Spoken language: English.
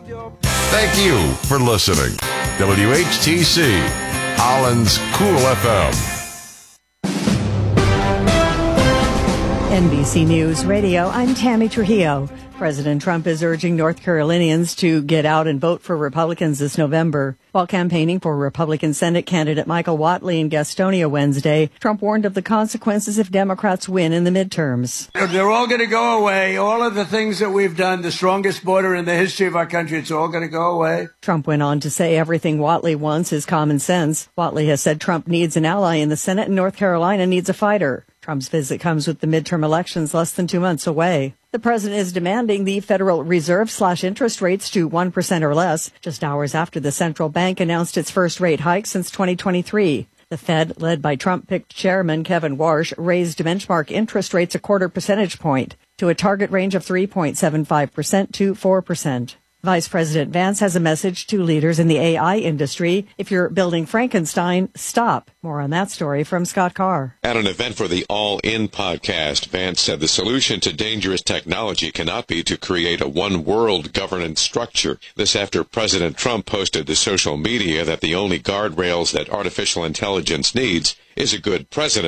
Thank you for listening. WHTC, Holland's Cool FM. NBC News Radio, I'm Tammy Trujillo. President Trump is urging North Carolinians to get out and vote for Republicans this November. While campaigning for Republican Senate candidate Michael Whatley in Gastonia Wednesday, Trump warned of the consequences if Democrats win in the midterms. They're all going to go away. All of the things that we've done, the strongest border in the history of our country, it's all going to go away. Trump went on to say everything Whatley wants is common sense. Whatley has said Trump needs an ally in the Senate and North Carolina needs a fighter. Trump's visit comes with the midterm elections less than 2 months away. The president is demanding the Federal Reserve slash interest rates to 1% or less, just hours after the central bank announced its first rate hike since 2023. The Fed, led by Trump-picked chairman Kevin Warsh, raised benchmark interest rates a 0.25 percentage point to a target range of 3.75% to 4%. Vice President Vance has a message to leaders in the AI industry. If you're building Frankenstein, stop. More on that story from Scott Carr. At an event for the All In podcast, Vance said the solution to dangerous technology cannot be to create a one-world governance structure. This after President Trump posted to social media that the only guardrails that artificial intelligence needs is a good president.